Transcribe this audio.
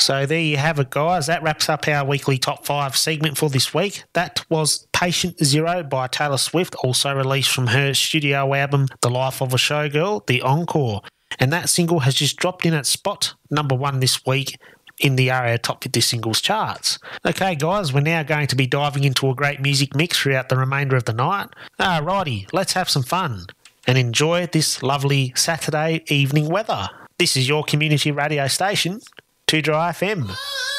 So there you have it, guys. That wraps up our weekly top 5 segment for this week. That was Patient Zero by Taylor Swift, also released from her studio album The Life of a Showgirl, The Encore. And that single has just dropped in at spot number 1 this week in the ARIA Top 50 Singles charts. Okay, guys, we're now going to be diving into a great music mix throughout the remainder of the night. Alrighty, let's have some fun and enjoy this lovely Saturday evening weather. This is your community radio station, 2 Dry FM.